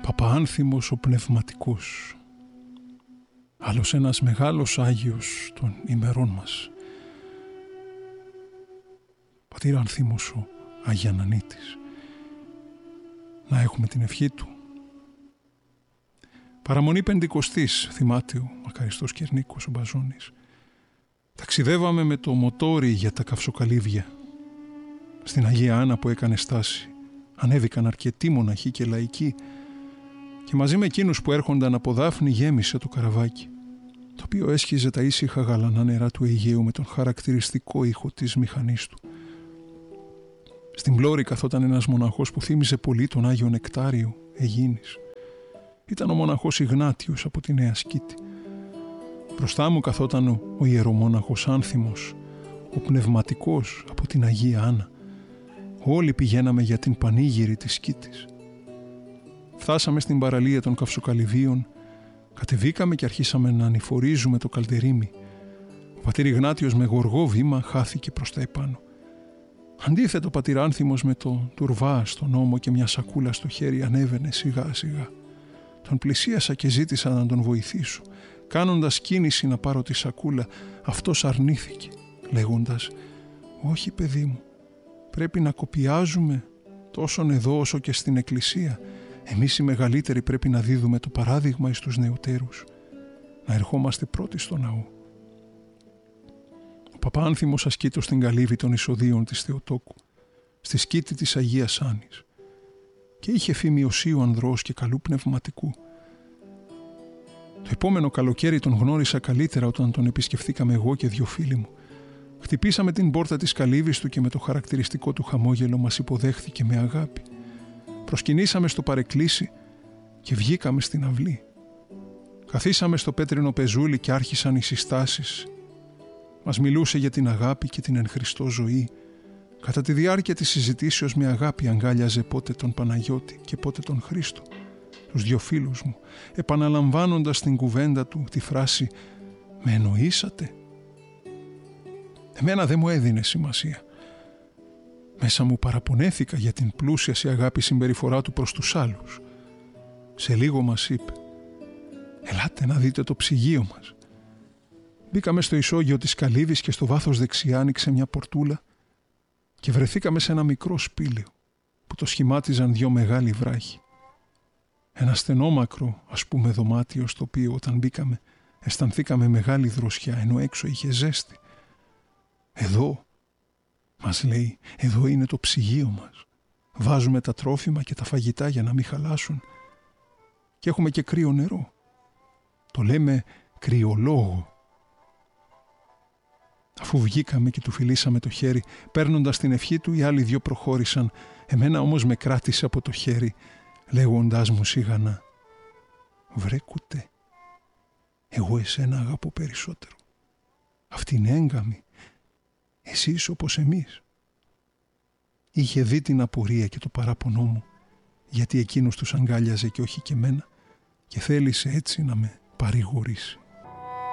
Παπαάνθιμος ο πνευματικός, άλλος ένας μεγάλος Άγιος των ημερών μας, πατήρ Άνθιμος ο Αγιανανίτης, να έχουμε την ευχή του. Παραμονή Πεντηκοστής, θυμάται ο μακαριστός Κερνίκος ο Μπαζώνης. Ταξιδεύαμε με το μοτόρι για τα Καυσοκαλύβια. Στην Αγία Άννα που έκανε στάση ανέβηκαν αρκετοί μοναχοί και λαϊκοί και μαζί με εκείνους που έρχονταν από Δάφνη γέμισε το καραβάκι, το οποίο έσχιζε τα ήσυχα γαλανά νερά του Αιγαίου με τον χαρακτηριστικό ήχο της μηχανής του. Στην πλώρη καθόταν ένας μοναχός που θύμιζε πολύ τον Άγιο Νεκτάριο Αιγίνης. Ήταν ο μοναχός Ιγνάτιος από τη Νέα Σκήτη. Μπροστά μου καθόταν ο ιερομόναχος Άνθιμος, ο πνευματικός από την Αγία Άννα. Όλοι πηγαίναμε για την πανήγυρη της Σκήτης. Φτάσαμε στην παραλία των Καυσοκαλυβίων, κατεβήκαμε και αρχίσαμε να ανηφορίζουμε το καλτερίμι. Ο πατήρ Ιγνάτιος με γοργό βήμα χάθηκε προς τα επάνω. Αντίθετο, ο πατήρ Άνθιμος με το τουρβά στον ώμο και μια σακούλα στο χέρι ανέβαινε σιγά σιγά. Τον πλησίασα και ζήτησα να τον βοηθήσω. Κάνοντας κίνηση να πάρω τη σακούλα, αυτός αρνήθηκε, λέγοντας «Όχι, παιδί μου, πρέπει να κοπιάζουμε τόσον εδώ όσο και στην εκκλησία. Εμείς οι μεγαλύτεροι πρέπει να δίδουμε το παράδειγμα εις τους νεωτέρους, να ερχόμαστε πρώτοι στο ναό». Ο Παπαάνθιμος ασκείτο στην καλύβη των εισοδείων της Θεοτόκου, στη σκήτη της Αγίας Άννης, και είχε φήμη οσίου ανδρός και καλού πνευματικού. Το επόμενο καλοκαίρι τον γνώρισα καλύτερα όταν τον επισκεφθήκαμε εγώ και δυο φίλοι μου. Χτυπήσαμε την πόρτα της καλύβης του και με το χαρακτηριστικό του χαμόγελο μας υποδέχθηκε με αγάπη. Προσκυνήσαμε στο παρεκκλήσι και βγήκαμε στην αυλή. Καθίσαμε στο πέτρινο πεζούλι και άρχισαν οι συστάσεις. Μας μιλούσε για την αγάπη και την εν Χριστώ ζωή. Κατά τη διάρκεια της συζητήσεως με αγάπη αγκάλιαζε πότε τον Παναγιώτη και πότε τον Χρήστο, τους δυο φίλους μου, επαναλαμβάνοντας την κουβέντα του τη φράση «Με εννοήσατε?» Εμένα δεν μου έδινε σημασία. Μέσα μου παραπονέθηκα για την πλούσια σε αγάπη συμπεριφορά του προς τους άλλους. Σε λίγο μας είπε «Ελάτε να δείτε το ψυγείο μας». Μπήκαμε στο ισόγειο της καλύβης και στο βάθος δεξιά άνοιξε μια πορτούλα και βρεθήκαμε σε ένα μικρό σπήλαιο που το σχημάτιζαν δυο μεγάλοι βράχοι. Ένα στενόμακρο, ας πούμε, δωμάτιο στο οποίο όταν μπήκαμε αισθανθήκαμε μεγάλη δροσιά ενώ έξω είχε ζέστη. «Εδώ», μας λέει, «εδώ είναι το ψυγείο μας. Βάζουμε τα τρόφιμα και τα φαγητά για να μην χαλάσουν και έχουμε και κρύο νερό. Το λέμε κρυολόγο». Αφού βγήκαμε και του φιλήσαμε το χέρι, παίρνοντας την ευχή του, οι άλλοι δυο προχώρησαν. Εμένα όμως με κράτησε από το χέρι, λέγοντάς μου σιγανά «Βρε κουτέ, εγώ εσένα αγαπώ περισσότερο. Αυτή είναι έγκαμη, εσύ είσαι όπως εμείς». Είχε δει την απορία και το παράπονό μου, γιατί εκείνος τους αγκάλιαζε και όχι και μένα, και θέλησε έτσι να με παρηγορήσει.